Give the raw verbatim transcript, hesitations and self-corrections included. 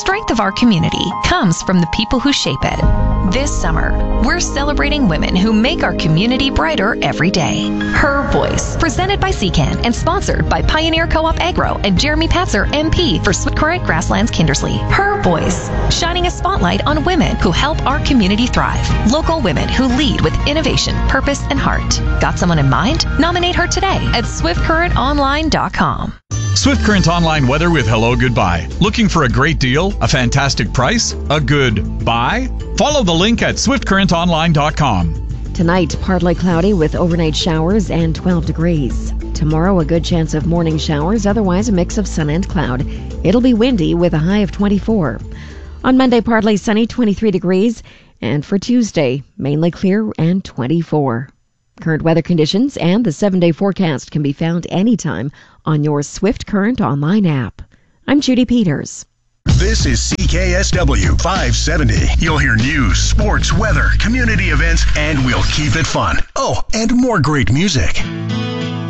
strength of our community comes from the people who shape it. This summer, we're celebrating women who make our community brighter every day. Her Voice, presented by C C A N and sponsored by Pioneer Co-op Agro and Jeremy Patzer, M P for Swift Current Grasslands Kindersley. Her Voice, shining a spotlight on women who help our community thrive. Local women who lead with innovation, purpose, and heart. Got someone in mind? Nominate her today at swift current online dot com. Swift Current Online weather with Hello Goodbye. Looking for a great deal? A fantastic price? A good buy? Follow the link at swift current online dot com. Tonight, partly cloudy with overnight showers and twelve degrees. Tomorrow, a good chance of morning showers, otherwise a mix of sun and cloud. It'll be windy with a high of twenty-four. On Monday, partly sunny, twenty-three degrees. And for Tuesday, mainly clear and twenty-four. Current weather conditions and the seven-day forecast can be found anytime on your Swift Current Online app. I'm Judy Peters. This is C K S W five seventy. You'll hear news, sports, weather, community events, and we'll keep it fun. Oh, and more great music.